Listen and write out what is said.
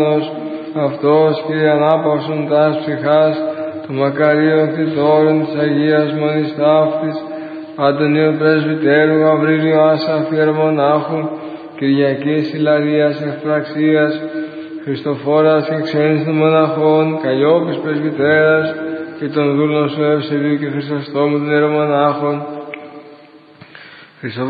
αυτός και ανάπαυσον τας ψυχάς των μακαρίων κτητόρων της Αγίας Μονής Ταύτης, Αντωνίου Πρεσβυτέρου, Γαβρίλιου Άσα Φιερμονάχου, Κυριακής Ιλαρίας Ευπραξίας, Χριστοφόρας και ξένης των μοναχών, Καλλιόπης Πρεσβυτέρας και των δούλων σου Ευσεβίου και Χρυσοστόμου των ιερομονάχων,